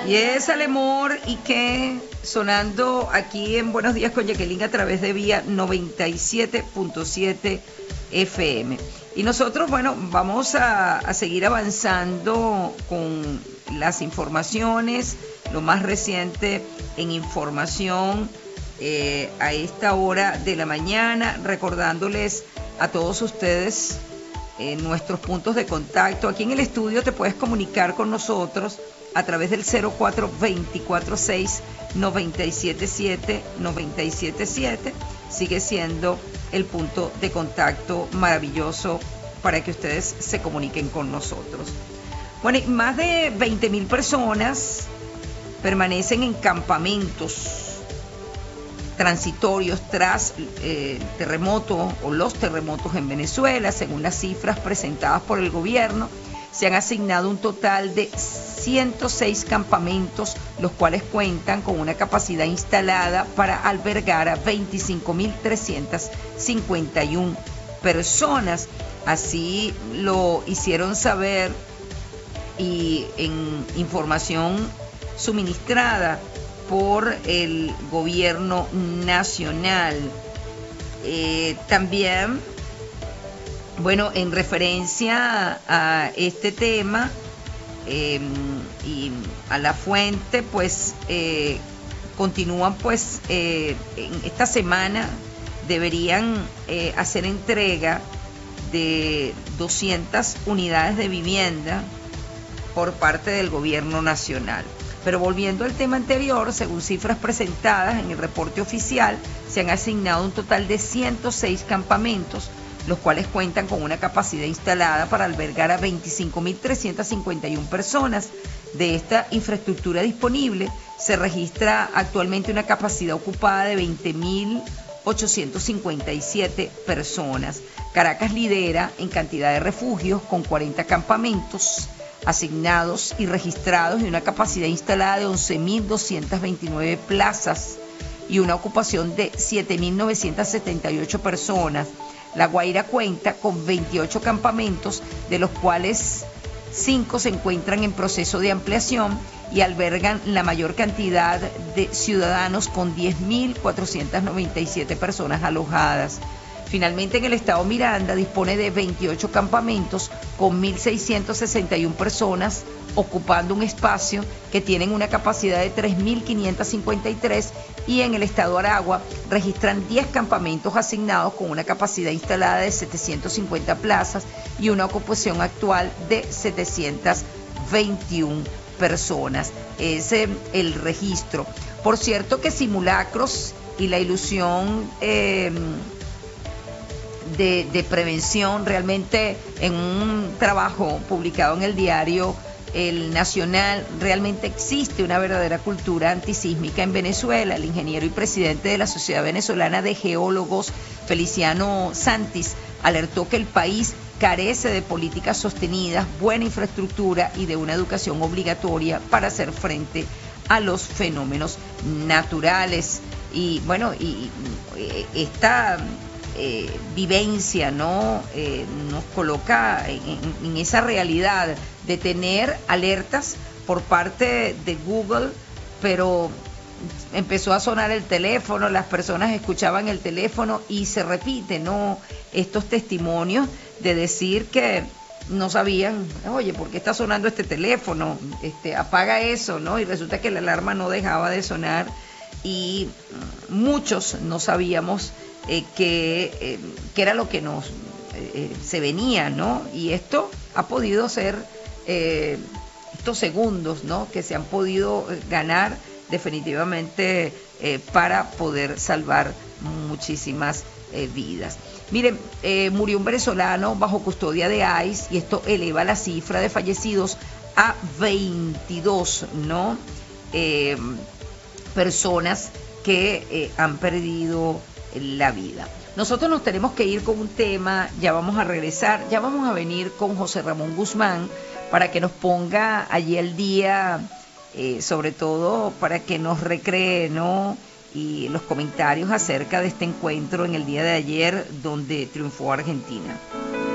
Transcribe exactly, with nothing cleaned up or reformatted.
Y es Alemor y que sonando aquí en Buenos Días con Jacqueline a través de Vía noventa y siete punto siete F M. Y nosotros, bueno, vamos a, a seguir avanzando con las informaciones, lo más reciente en información eh, a esta hora de la mañana, recordándoles a todos ustedes eh, nuestros puntos de contacto. Aquí en el estudio te puedes comunicar con nosotros a través del cero cuatro dos cuatro seis nueve siete siete nueve siete siete. Sigue siendo el punto de contacto maravilloso para que ustedes se comuniquen con nosotros. Bueno, y más de veinte mil personas permanecen en campamentos transitorios tras eh, el terremoto o los terremotos en Venezuela. Según las cifras presentadas por el gobierno, se han asignado un total de ciento seis campamentos, los cuales cuentan con una capacidad instalada para albergar a veinticinco mil trescientas cincuenta y una personas. Así lo hicieron saber y en información suministrada por el gobierno nacional. Eh, también, bueno, en referencia a este tema eh, y a la fuente, pues eh, continúan, pues eh, en esta semana deberían eh, hacer entrega de doscientas unidades de vivienda por parte del gobierno nacional. Pero volviendo al tema anterior, según cifras presentadas en el reporte oficial, se han asignado un total de ciento seis campamentos, los cuales cuentan con una capacidad instalada para albergar a veinticinco mil trescientas cincuenta y una personas. De esta infraestructura disponible, se registra actualmente una capacidad ocupada de veinte mil ochocientas cincuenta y siete personas. Caracas lidera en cantidad de refugios con cuarenta campamentos asignados y registrados y una capacidad instalada de once mil doscientas veintinueve plazas y una ocupación de siete mil novecientas setenta y ocho personas. La Guaira cuenta con veintiocho campamentos, de los cuales cinco se encuentran en proceso de ampliación y albergan la mayor cantidad de ciudadanos con diez mil cuatrocientas noventa y siete personas alojadas. Finalmente, en el estado Miranda dispone de veintiocho campamentos con mil seiscientas sesenta y una personas ocupando un espacio que tienen una capacidad de tres mil quinientas cincuenta y tres, y en el estado Aragua registran diez campamentos asignados con una capacidad instalada de setecientas cincuenta plazas y una ocupación actual de setecientas veintiuna personas. Es eh, el registro. Por cierto que simulacros y la ilusión eh, De, de prevención, realmente en un trabajo publicado en el diario El Nacional, realmente existe una verdadera cultura antisísmica en Venezuela. El ingeniero y presidente de la Sociedad Venezolana de Geólogos, Feliciano Santis, alertó que el país carece de políticas sostenidas, buena infraestructura y de una educación obligatoria para hacer frente a los fenómenos naturales. Y bueno, y, y esta Eh, vivencia, ¿no? Eh, nos coloca en, en, en esa realidad de tener alertas por parte de Google, pero empezó a sonar el teléfono, las personas escuchaban el teléfono y se repite, ¿no? Estos testimonios de decir que no sabían, oye, ¿por qué está sonando este teléfono? Este, apaga eso, ¿no? Y resulta que la alarma no dejaba de sonar y muchos no sabíamos Eh, que, eh, que era lo que nos eh, se venía, ¿no? Y esto ha podido ser eh, estos segundos, ¿no? Que se han podido ganar definitivamente eh, para poder salvar muchísimas eh, vidas. Miren, eh, murió un venezolano bajo custodia de ICE y esto eleva la cifra de fallecidos a veintidós, ¿no? Eh, personas que eh, han perdido la vida. Nosotros nos tenemos que ir con un tema, ya vamos a regresar, ya vamos a venir con José Ramón Guzmán para que nos ponga allí el día, eh, sobre todo para que nos recree, ¿no? Y los comentarios acerca de este encuentro en el día de ayer donde triunfó Argentina.